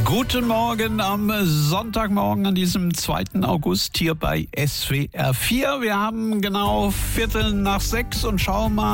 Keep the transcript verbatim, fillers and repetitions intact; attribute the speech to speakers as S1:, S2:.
S1: Guten Morgen am Sonntagmorgen an diesem zweiten August hier bei S W R vier. Wir haben genau Viertel nach sechs und schauen mal